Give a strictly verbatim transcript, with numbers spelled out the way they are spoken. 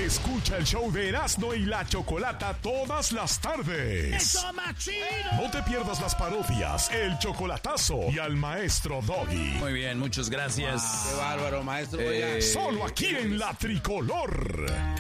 Escucha el show de Erasmo y la Chocolata todas las tardes. ¡Eso, machino! No te pierdas las parodias, el chocolatazo y al maestro Doggy. Muy bien, muchas gracias. Wow, qué bárbaro, maestro. Eh, Solo aquí en La Tricolor.